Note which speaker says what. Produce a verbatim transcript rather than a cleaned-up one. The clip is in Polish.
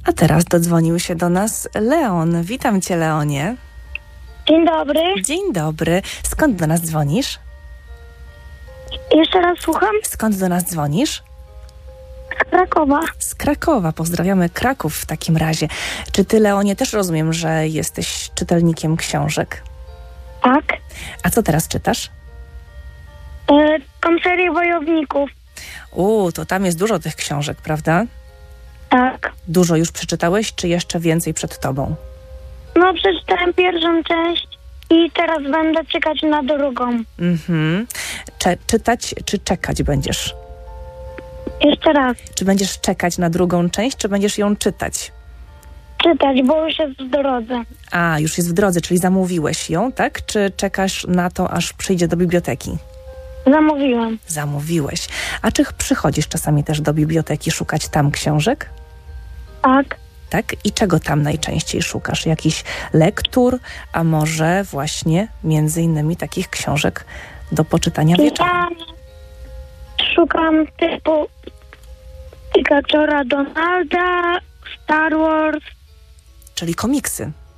Speaker 1: A teraz dodzwonił się do nas Leon. Witam cię, Leonie.
Speaker 2: Dzień dobry.
Speaker 1: Dzień dobry. Skąd do nas dzwonisz?
Speaker 2: Jeszcze raz słucham.
Speaker 1: Skąd do nas dzwonisz?
Speaker 2: Z Krakowa.
Speaker 1: Z Krakowa. Pozdrawiamy Kraków w takim razie. Czy ty, Leonie, też rozumiem, że jesteś czytelnikiem książek?
Speaker 2: Tak.
Speaker 1: A co teraz czytasz?
Speaker 2: E, Komisarię Wojowników.
Speaker 1: U, to tam jest dużo tych książek, prawda?
Speaker 2: Tak.
Speaker 1: Dużo już przeczytałeś, czy jeszcze więcej przed tobą?
Speaker 2: No, przeczytałem pierwszą część i teraz będę czekać na drugą.
Speaker 1: Mhm. Cze- czytać, czy czekać będziesz?
Speaker 2: Jeszcze raz.
Speaker 1: Czy będziesz czekać na drugą część, czy będziesz ją czytać?
Speaker 2: Czytać, bo już jest w drodze.
Speaker 1: A, już jest w drodze, czyli zamówiłeś ją, tak? Czy czekasz na to, aż przyjdzie do biblioteki?
Speaker 2: Zamówiłam.
Speaker 1: Zamówiłeś. A czy przychodzisz czasami też do biblioteki szukać tam książek?
Speaker 2: Tak.
Speaker 1: Tak? I czego tam najczęściej szukasz? Jakichś lektur, a może właśnie między innymi takich książek do poczytania wieczorem?
Speaker 2: Ja szukam typu Pikaczora Donalda, Star Wars.
Speaker 1: Czyli komiksy.